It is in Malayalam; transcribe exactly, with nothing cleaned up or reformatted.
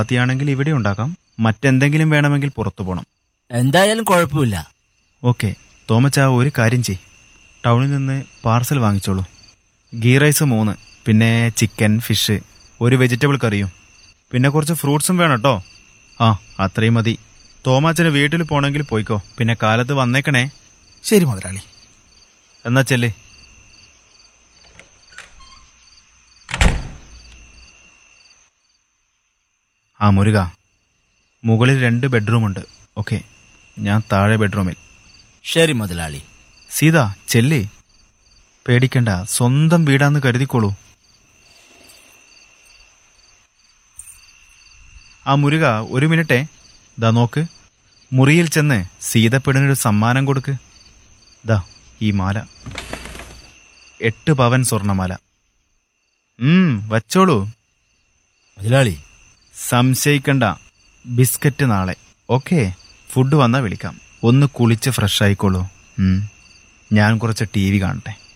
ചപ്പാത്തിയാണെങ്കിൽ ഇവിടെ ഉണ്ടാക്കാം. മറ്റെന്തെങ്കിലും വേണമെങ്കിൽ പുറത്തു പോകണം. എന്തായാലും കുഴപ്പമില്ല. ഓക്കെ തോമച്ച, ഒരു കാര്യം ചെയ്, ടൗണിൽ നിന്ന് പാർസൽ വാങ്ങിച്ചോളൂ. ഗീ റൈസ് മൂന്ന്, പിന്നെ ചിക്കൻ, ഫിഷ്, ഒരു വെജിറ്റബിൾ കറിയും, പിന്നെ കുറച്ച് ഫ്രൂട്ട്സും വേണം കേട്ടോ. ആ അത്രയും മതി. തോമാച്ചന് വീട്ടിൽ പോണെങ്കിൽ പോയിക്കോ, പിന്നെ കാലത്ത് വന്നേക്കണേ. ശരി മുതലാളി. എന്നാ ചെല്ലേ. ആ മുരുക, മുകളിൽ രണ്ട് ബെഡ്റൂമുണ്ട്. ഓക്കെ, ഞാൻ താഴെ ബെഡ്റൂമിൽ. ശരി മുതലാളി. സീത ചെല്ലേ, പേടിക്കണ്ട, സ്വന്തം വീടാന്ന് കരുതിക്കോളൂ. ആ മുരുക, ഒരു മിനിറ്റേ. ദാ നോക്ക്, മുറിയിൽ ചെന്ന് സീതപ്പെടിനൊരു സമ്മാനം കൊടുക്ക്. ദാ ഈ മാല, എട്ട് പവൻ സ്വർണമാല. ഉം വച്ചോളൂ. മുതലാളി, സംശയിക്കണ്ട. ബിസ്ക്കറ്റ് നാളെ. ഓക്കെ, ഫുഡ് വന്നാൽ വിളിക്കാം. ഒന്ന് കുളിച്ച് ഫ്രഷ് ആയിക്കോളൂ. ഞാൻ കുറച്ച് ടി വി കാണട്ടെ.